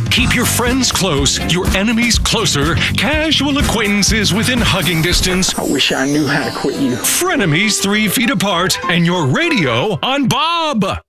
Keep your friends close, your enemies closer, casual acquaintances within hugging distance. I wish I knew how to quit you. Frenemies 3 feet apart, and your radio on Bob.